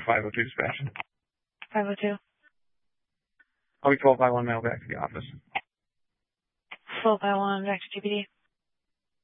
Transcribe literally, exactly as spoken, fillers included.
five oh two dispatch. five oh two. I'll be twelve by one mail back to the office. twelve by one back to G P D.